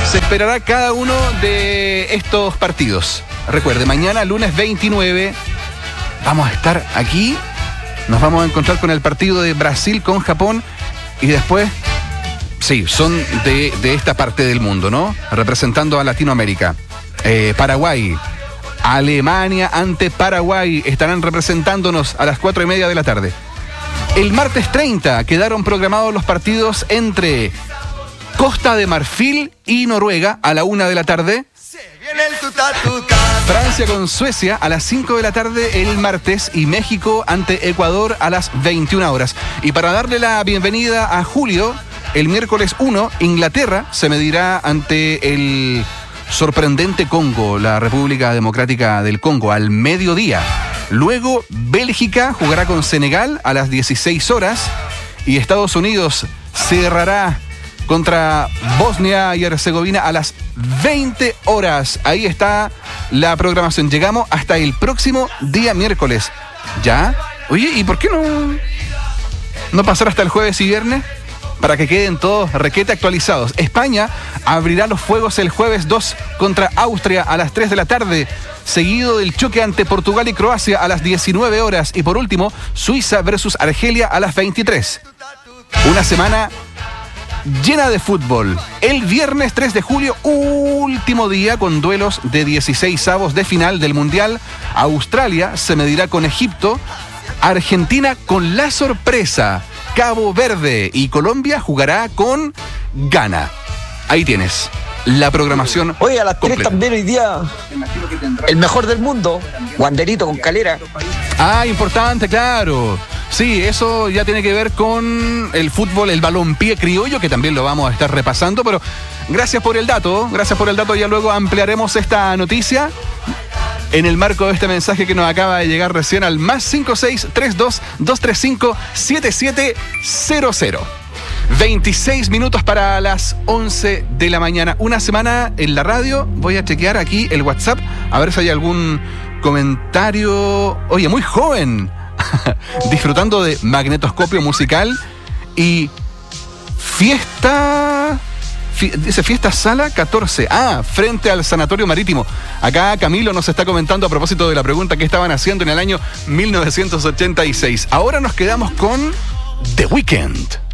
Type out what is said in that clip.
se esperará cada uno de estos partidos. Recuerde, mañana, lunes 29, vamos a estar aquí. Nos vamos a encontrar con el partido de Brasil con Japón. Y después, sí, son de esta parte del mundo, ¿no? Representando a Latinoamérica. Paraguay, Alemania ante Paraguay estarán representándonos a las 4:30 de la tarde. El martes 30 quedaron programados los partidos entre Costa de Marfil y Noruega a la 1 de la tarde. Francia con Suecia a las 5 de la tarde el martes y México ante Ecuador a las 21 horas. Y para darle la bienvenida a julio, el miércoles 1, Inglaterra se medirá ante el sorprendente Congo, la República Democrática del Congo, al mediodía. Luego, Bélgica jugará con Senegal a las 16 horas y Estados Unidos cerrará contra Bosnia y Herzegovina a las 20 horas. Ahí está la programación. Llegamos hasta el próximo día miércoles. ¿Ya? Oye, ¿y por qué no pasar hasta el jueves y viernes? Para que queden todos requete actualizados. España abrirá los fuegos el jueves 2 contra Austria a las 3 de la tarde, seguido del choque ante Portugal y Croacia a las 19 horas. Y por último, Suiza versus Argelia a las 23. Una semana llena de fútbol. El viernes 3 de julio, último día con duelos de 16avos de final del Mundial. Australia se medirá con Egipto. Argentina con la sorpresa Cabo Verde y Colombia jugará con Ghana. Ahí tienes la programación. Oye, a las 3 completa. también hoy día el mejor del mundo, Wanderito con Calera. Ah, importante, claro. Sí, eso ya tiene que ver con el fútbol, el balompié criollo, que también lo vamos a estar repasando, pero gracias por el dato, ya luego ampliaremos esta noticia en el marco de este mensaje que nos acaba de llegar recién al +5632-235-7700. 26 minutos para las 11 de la mañana. Una semana en la radio. Voy a chequear aquí el WhatsApp a ver si hay algún comentario. Oye, muy joven. Disfrutando de magnetoscopio musical y fiesta. Dice fiesta sala 14. Frente al Sanatorio Marítimo. Acá Camilo nos está comentando a propósito de la pregunta que estaban haciendo en el año 1986. Ahora nos quedamos con The Weeknd.